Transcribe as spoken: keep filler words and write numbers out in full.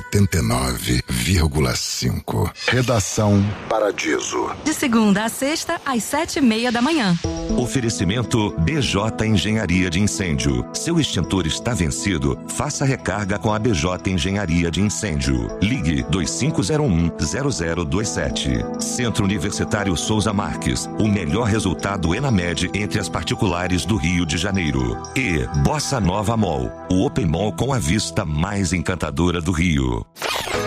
oitenta e nove vírgula cinco. Redação Paradiso. De segunda a sexta, às sete e meia da manhã. Oferecimento B J Engenharia de Incêndio. Seu extintor está vencido? Faça recarga com a B J Engenharia de Incêndio. Ligue dois cinco zero um, zero zero dois sete. Centro Universitário Souza Marques. O melhor resultado ENAMED entre as particulares do Rio de Janeiro. E Bossa Nova Mall. O Open Mall com a vista mais encantadora do Rio.